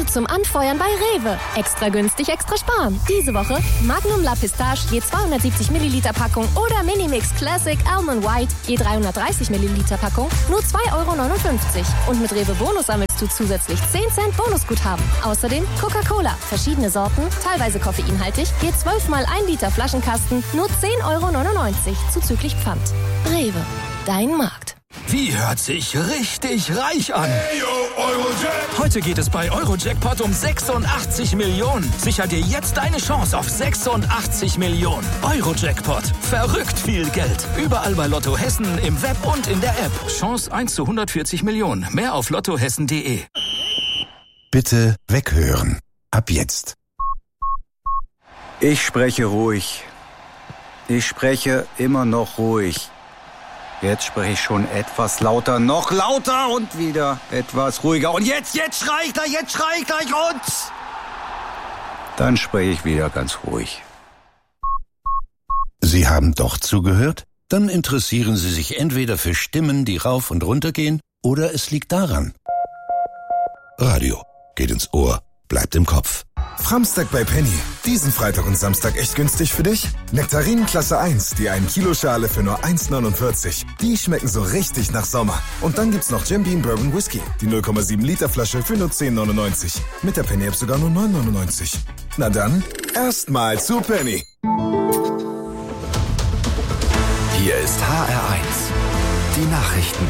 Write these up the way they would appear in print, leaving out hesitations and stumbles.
Quote zum Anfeuern bei Rewe. Extra günstig, extra sparen. Diese Woche Magnum La Pistache je 270 Milliliter Packung oder Minimix Classic Almond White je 330 Milliliter Packung nur 2,59 €. Und mit Rewe Bonus sammelst du zusätzlich 10 Cent Bonusguthaben. Außerdem Coca-Cola, verschiedene Sorten, teilweise koffeinhaltig, je 12 mal 1 Liter Flaschenkasten nur 10,99 € zuzüglich Pfand. Rewe, dein Markt. Wie hört sich richtig reich an? Hey, yo, Eurojackpot. Heute geht es bei Eurojackpot um 86 Millionen. Sicher dir jetzt deine Chance auf 86 Millionen. Eurojackpot. Verrückt viel Geld. Überall bei Lotto Hessen, im Web und in der App. Chance 1 zu 140 Millionen. Mehr auf lottohessen.de. Bitte weghören. Ab jetzt. Ich spreche ruhig. Ich spreche immer noch ruhig. Jetzt spreche ich schon etwas lauter, noch lauter und wieder etwas ruhiger. Und jetzt schrei ich gleich und... Dann spreche ich wieder ganz ruhig. Sie haben doch zugehört? Dann interessieren Sie sich entweder für Stimmen, die rauf und runter gehen, oder es liegt daran. Radio geht ins Ohr, bleibt im Kopf. Framstag bei Penny. Diesen Freitag und Samstag echt günstig für dich? Nektarinen Klasse 1, die 1 Kilo Schale für nur 1,49. Die schmecken so richtig nach Sommer. Und dann gibt's noch Jim Beam Bourbon Whisky, die 0,7 Liter Flasche für nur 10,99. Mit der Penny App sogar nur 9,99. Na dann, erstmal zu Penny. Hier ist HR1. Die Nachrichten.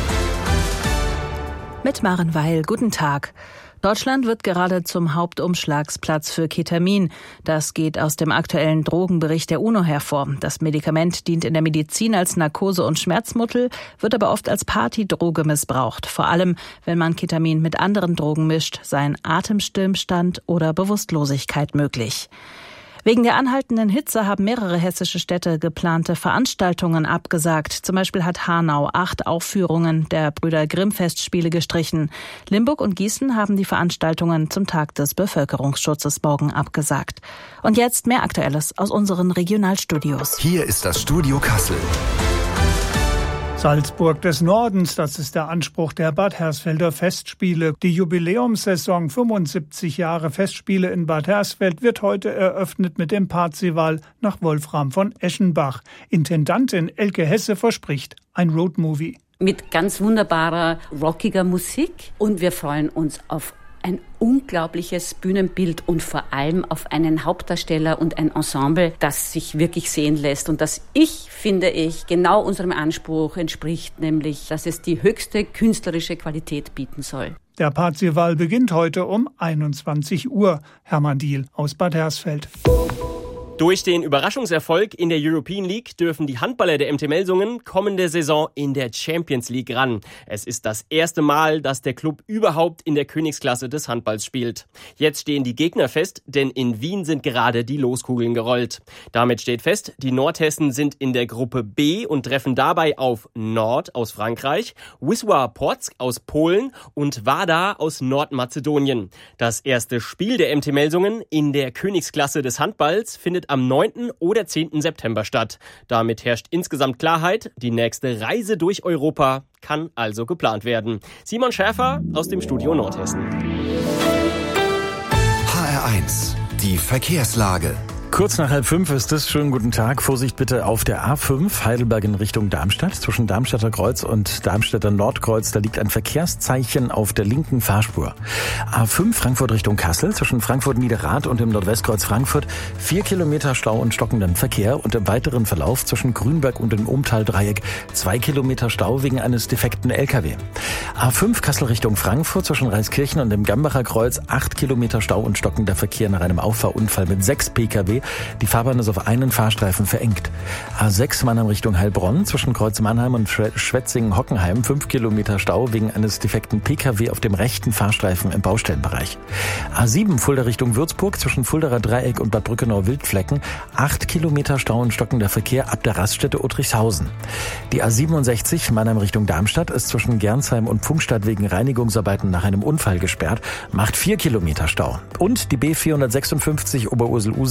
Mit Maren Weil, guten Tag. Deutschland wird gerade zum Hauptumschlagsplatz für Ketamin. Das geht aus dem aktuellen Drogenbericht der UNO hervor. Das Medikament dient in der Medizin als Narkose- und Schmerzmittel, wird aber oft als Partydroge missbraucht. Vor allem, wenn man Ketamin mit anderen Drogen mischt, seien Atemstillstand oder Bewusstlosigkeit möglich. Wegen der anhaltenden Hitze haben mehrere hessische Städte geplante Veranstaltungen abgesagt. Zum Beispiel hat Hanau 8 Aufführungen der Brüder Grimm-Festspiele gestrichen. Limburg und Gießen haben die Veranstaltungen zum Tag des Bevölkerungsschutzes morgen abgesagt. Und jetzt mehr Aktuelles aus unseren Regionalstudios. Hier ist das Studio Kassel. Salzburg des Nordens, das ist der Anspruch der Bad Hersfelder Festspiele. Die Jubiläumssaison 75 Jahre Festspiele in Bad Hersfeld wird heute eröffnet mit dem Parzival nach Wolfram von Eschenbach. Intendantin Elke Hesse verspricht ein Roadmovie. Mit ganz wunderbarer, rockiger Musik, und wir freuen uns auf ein unglaubliches Bühnenbild und vor allem auf einen Hauptdarsteller und ein Ensemble, das sich wirklich sehen lässt und das finde ich, genau unserem Anspruch entspricht, nämlich, dass es die höchste künstlerische Qualität bieten soll. Der Parzival beginnt heute um 21 Uhr. Hermann Diehl aus Bad Hersfeld. Durch den Überraschungserfolg in der European League dürfen die Handballer der MT Melsungen kommende Saison in der Champions League ran. Es ist das erste Mal, dass der Club überhaupt in der Königsklasse des Handballs spielt. Jetzt stehen die Gegner fest, denn in Wien sind gerade die Loskugeln gerollt. Damit steht fest, die Nordhessen sind in der Gruppe B und treffen dabei auf Nord aus Frankreich, Wisła Płock aus Polen und Wada aus Nordmazedonien. Das erste Spiel der MT Melsungen in der Königsklasse des Handballs findet am 9. oder 10. September statt. Damit herrscht insgesamt Klarheit. Die nächste Reise durch Europa kann also geplant werden. Simon Schäfer aus dem Studio Nordhessen. HR1, die Verkehrslage. Kurz nach 4:30 ist es. Schönen guten Tag. Vorsicht bitte auf der A5 Heidelberg in Richtung Darmstadt. Zwischen Darmstädter Kreuz und Darmstädter Nordkreuz, da liegt ein Verkehrszeichen auf der linken Fahrspur. A5 Frankfurt Richtung Kassel. Zwischen Frankfurt Niederrad und dem Nordwestkreuz Frankfurt 4 Kilometer Stau und stockenden Verkehr. Und im weiteren Verlauf zwischen Grünberg und dem Umtaldreieck 2 Kilometer Stau wegen eines defekten LKW. A5 Kassel Richtung Frankfurt. Zwischen Reiskirchen und dem Gambacher Kreuz 8 Kilometer Stau und stockender Verkehr nach einem Auffahrunfall mit 6 Pkw. Die Fahrbahn ist auf einen Fahrstreifen verengt. A6 Mannheim Richtung Heilbronn. Zwischen Kreuz Mannheim und Schwetzingen-Hockenheim 5 Kilometer Stau wegen eines defekten Pkw auf dem rechten Fahrstreifen im Baustellenbereich. A7 Fulda Richtung Würzburg. Zwischen Fuldaer Dreieck und Bad Brückenau-Wildflecken 8 Kilometer Stau und stockender Verkehr ab der Raststätte Uttrichshausen. Die A67 Mannheim Richtung Darmstadt ist zwischen Gernsheim und Pfungstadt wegen Reinigungsarbeiten nach einem Unfall gesperrt, macht 4 Kilometer Stau. Und die B456 Oberursel-Usingen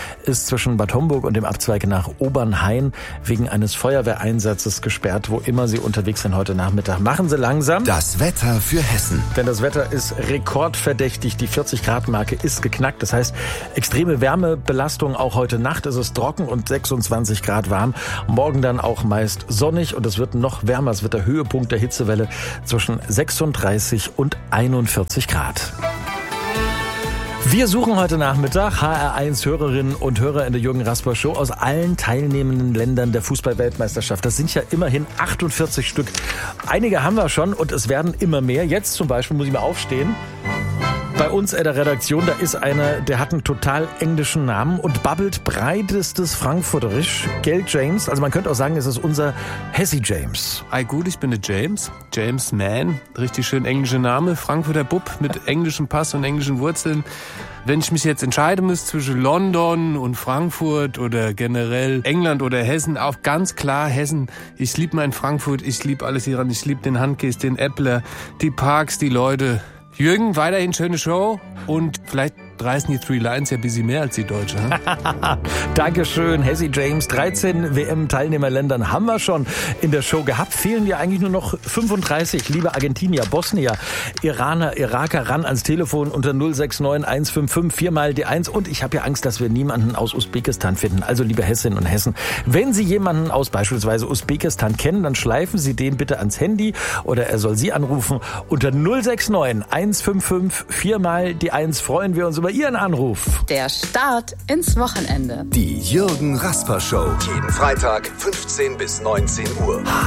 ist zwischen Bad Homburg und dem Abzweig nach Obernhain wegen eines Feuerwehreinsatzes gesperrt, wo immer Sie unterwegs sind heute Nachmittag. Machen Sie langsam. Das Wetter für Hessen. Denn das Wetter ist rekordverdächtig. Die 40-Grad-Marke ist geknackt. Das heißt, extreme Wärmebelastung auch heute Nacht. Es ist trocken und 26 Grad warm. Morgen dann auch meist sonnig und es wird noch wärmer. Es wird der Höhepunkt der Hitzewelle zwischen 36 und 41 Grad. Wir suchen heute Nachmittag HR1-Hörerinnen und Hörer in der Jürgen Rasper Show aus allen teilnehmenden Ländern der Fußball-Weltmeisterschaft. Das sind ja immerhin 48 Stück. Einige haben wir schon und es werden immer mehr. Jetzt zum Beispiel muss ich mal aufstehen. Bei uns in der Redaktion, da ist einer, der hat einen total englischen Namen und babbelt breitestes Frankfurterisch. Geld James, also man könnte auch sagen, es ist unser Hessi James. Hi gut, ich bin der James. James Mann, richtig schön englischer Name. Frankfurter Bub mit englischem Pass und englischen Wurzeln. Wenn ich mich jetzt entscheiden muss zwischen London und Frankfurt oder generell England oder Hessen, auch ganz klar Hessen. Ich liebe mein Frankfurt, ich liebe alles hieran. Ich liebe den Handkäse, den Äppler, die Parks, die Leute. Jürgen, weiterhin schöne Show und vielleicht reißen die Three Lions ja ein bisschen mehr als die Deutsche. Dankeschön, Hessi James. 13 WM-Teilnehmerländern haben wir schon in der Show gehabt. Fehlen dir eigentlich nur noch 35. Liebe Argentinier, Bosnier, Iraner, Iraker, ran ans Telefon unter 069 155 4 die 1. Und ich habe ja Angst, dass wir niemanden aus Usbekistan finden. Also liebe Hessinnen und Hessen, wenn Sie jemanden aus beispielsweise Usbekistan kennen, dann schleifen Sie den bitte ans Handy oder er soll Sie anrufen. Unter 069 155 4 die 1 freuen wir uns über Ihren Anruf. Der Start ins Wochenende. Die Jürgen Rasper Show. Jeden Freitag 15 bis 19 Uhr.